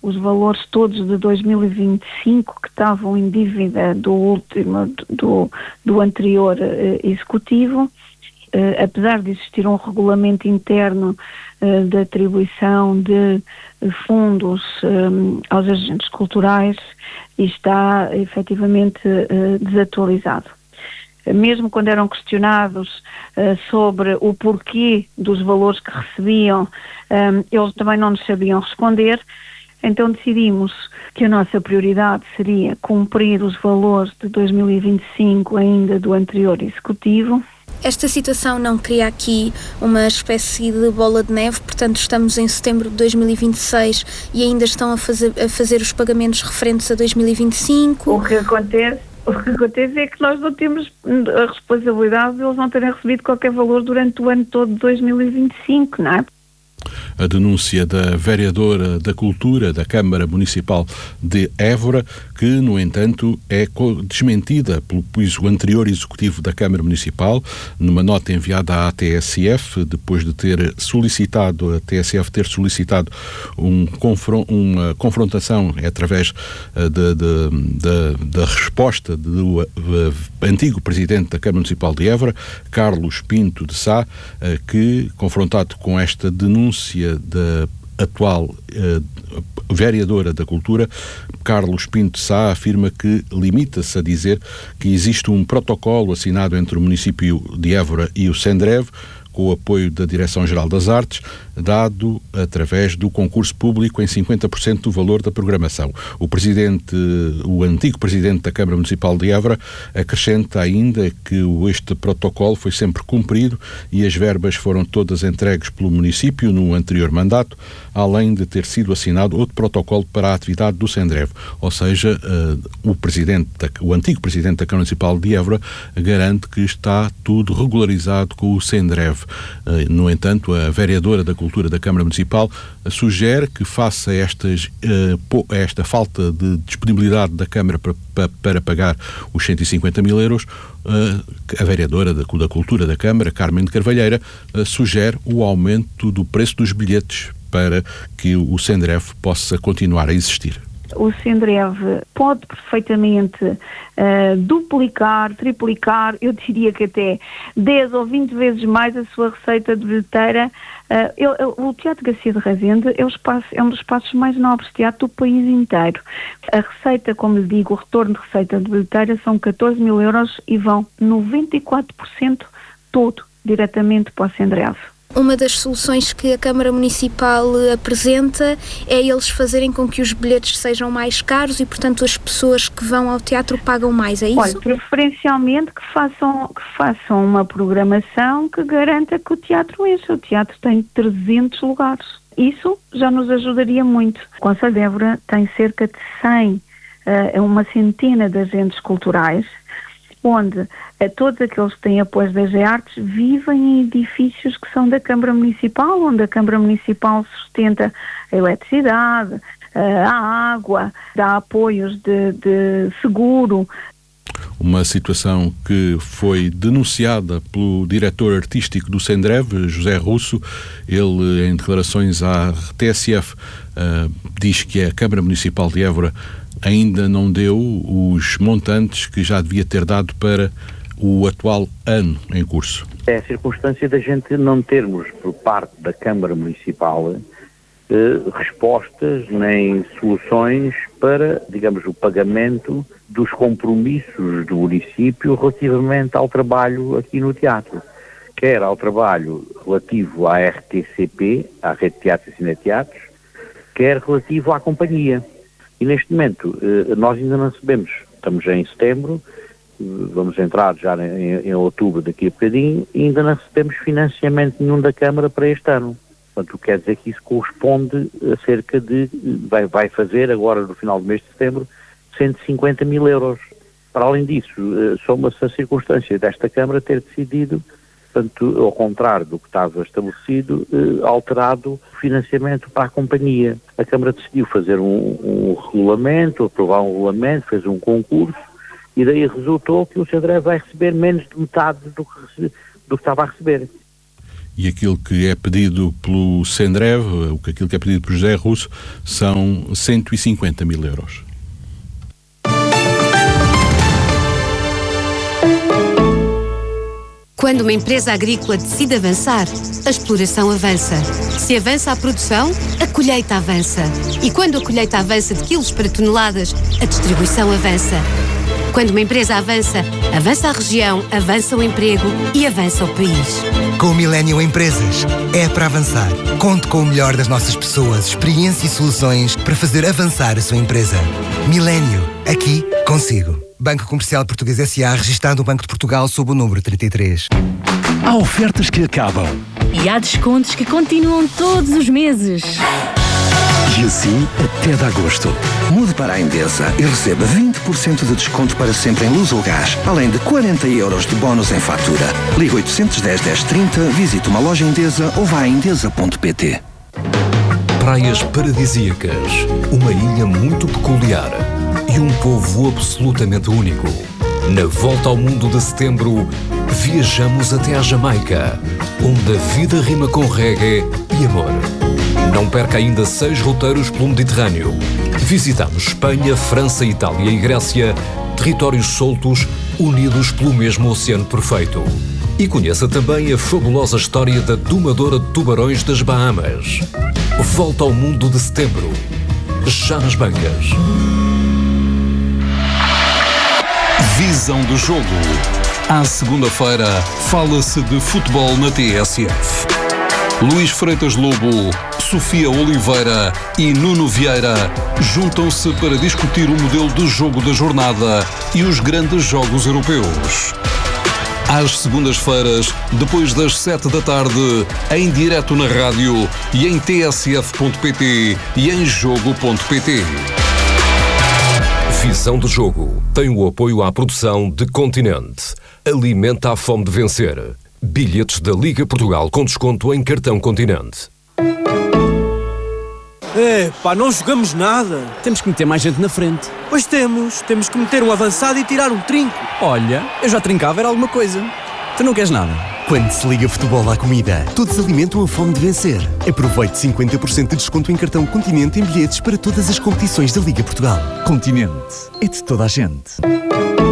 os valores todos de 2025 que estavam em dívida do anterior executivo. Apesar de existir um regulamento interno de atribuição de fundos aos agentes culturais, está efetivamente desatualizado. Mesmo quando eram questionados sobre o porquê dos valores que recebiam, eles também não nos sabiam responder. Então decidimos que a nossa prioridade seria cumprir os valores de 2025 ainda do anterior executivo. Esta situação não cria aqui uma espécie de bola de neve, portanto estamos em setembro de 2026 e ainda estão a fazer os pagamentos referentes a 2025? O que acontece é que nós não temos a responsabilidade de eles não terem recebido qualquer valor durante o ano todo de 2025, não é? A denúncia da vereadora da Cultura da Câmara Municipal de Évora, que, no entanto, é desmentida pelo anterior executivo da Câmara Municipal, numa nota enviada à TSF, depois de ter solicitado, a TSF ter solicitado uma confrontação através da resposta do antigo presidente da Câmara Municipal de Évora, Carlos Pinto de Sá, que, confrontado com esta denúncia da atual vereadora da Cultura, Carlos Pinto de Sá afirma que limita-se a dizer que existe um protocolo assinado entre o município de Évora e o Sendrev, com o apoio da Direção-Geral das Artes, dado através do concurso público em 50% do valor da programação. O antigo presidente da Câmara Municipal de Évora acrescenta ainda que este protocolo foi sempre cumprido e as verbas foram todas entregues pelo município no anterior mandato, além de ter sido assinado outro protocolo para a atividade do Sendrev. Ou seja, o antigo presidente da Câmara Municipal de Évora garante que está tudo regularizado com o Sendrev. No entanto, a vereadora da Cultura da Câmara Municipal sugere que, face a esta falta de disponibilidade da Câmara para pagar os 150 mil euros, a vereadora da Cultura da Câmara, Carmen de Carvalheira, sugere o aumento do preço dos bilhetes para que o Sendrev possa continuar a existir. O Sendrev pode perfeitamente duplicar, triplicar, eu diria que até 10 ou 20 vezes mais a sua receita de bilheteira. O Teatro Garcia de Rezende é um dos espaços mais nobres de teatro do país inteiro. A receita, como lhe digo, o retorno de receita de bilheteira são 14 mil euros e vão 94% todo diretamente para o Sendrev. Uma das soluções que a Câmara Municipal apresenta é eles fazerem com que os bilhetes sejam mais caros e, portanto, as pessoas que vão ao teatro pagam mais, é isso? Olha, preferencialmente que façam uma programação que garanta que o teatro enche. O teatro tem 300 lugares. Isso já nos ajudaria muito. O Concelho de Évora tem cerca de 100, uma centena de agentes culturais, onde todos aqueles que têm apoio das artes vivem em edifícios que são da Câmara Municipal, onde a Câmara Municipal sustenta a eletricidade, a água, dá apoios de seguro. Uma situação que foi denunciada pelo diretor artístico do Sendrev, José Russo. Ele, em declarações à TSF, diz que a Câmara Municipal de Évora ainda não deu os montantes que já devia ter dado para o atual ano em curso. É a circunstância da gente não termos, por parte da Câmara Municipal, respostas nem soluções para, digamos, o pagamento dos compromissos do município relativamente ao trabalho aqui no teatro, quer ao trabalho relativo à RTCP, à Rede de Teatros e Cineteatros, quer relativo à companhia. E neste momento nós ainda não sabemos, estamos em setembro, vamos entrar já em outubro daqui a bocadinho, e ainda não recebemos financiamento nenhum da Câmara para este ano. Portanto, quer dizer que isso corresponde a cerca de, vai fazer agora no final do mês de setembro, 150 mil euros. Para além disso, soma-se a circunstância desta Câmara ter decidido, portanto, ao contrário do que estava estabelecido, alterado o financiamento para a companhia. A Câmara decidiu fazer um regulamento, aprovar um regulamento, fez um concurso, e daí resultou que o Sendrev vai receber menos de metade do que estava a receber. e aquilo que é pedido pelo Sendrev, aquilo que é pedido por José Russo, são 150 mil euros. Quando uma empresa agrícola decide avançar, a exploração avança. Se avança a produção, a colheita avança. E quando a colheita avança de quilos para toneladas, a distribuição avança. Quando uma empresa avança, avança a região, avança o emprego e avança o país. Com o Millennium Empresas, é para avançar. Conte com o melhor das nossas pessoas, experiência e soluções para fazer avançar a sua empresa. Millennium, aqui consigo. Banco Comercial Português S.A., registado no Banco de Portugal sob o número 33. Há ofertas que acabam. E há descontos que continuam todos os meses. E assim até de agosto. Mude para a Endesa e receba 20% de desconto para sempre em luz ou gás, além de 40 euros de bónus em fatura. Ligue 810 1030, visite uma loja Endesa ou vá a endesa.pt. Praias paradisíacas, uma ilha muito peculiar e um povo absolutamente único. Na volta ao mundo de setembro, viajamos até à Jamaica, onde a vida rima com reggae e amor. Não perca ainda 6 roteiros pelo Mediterrâneo. Visitamos Espanha, França, Itália e Grécia, territórios soltos unidos pelo mesmo oceano perfeito. E conheça também a fabulosa história da domadora de tubarões das Bahamas. Volta ao mundo de setembro, já nas bancas. Visão do jogo. À segunda-feira, fala-se de futebol na TSF. Luís Freitas Lobo, Sofia Oliveira e Nuno Vieira juntam-se para discutir o modelo de jogo da jornada e os grandes jogos europeus. Às segundas-feiras, depois das 7 da tarde, em direto na rádio e em tsf.pt e em jogo.pt. Visão do jogo tem o apoio à produção de Continente. Alimenta a fome de vencer. Bilhetes da Liga Portugal com desconto em cartão Continente. Não jogamos nada. Temos que meter mais gente na frente. Pois temos que meter um avançado e tirar um trinco. Olha, eu já trincava, era alguma coisa. Tu não queres nada? Quando se liga futebol à comida, todos alimentam a fome de vencer. Aproveite 50% de desconto em cartão Continente em bilhetes para todas as competições da Liga Portugal. Continente, é de toda a gente.